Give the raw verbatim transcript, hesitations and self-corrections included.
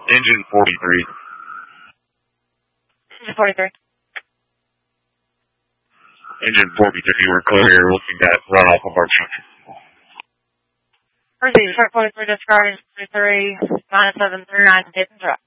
Engine forty-three. Engine forty-three. Engine forty-three, we're clear looking at runoff of our truck. Proceed, truck forty-three, discard engine forty-three, nine seven three nine, tape and truck.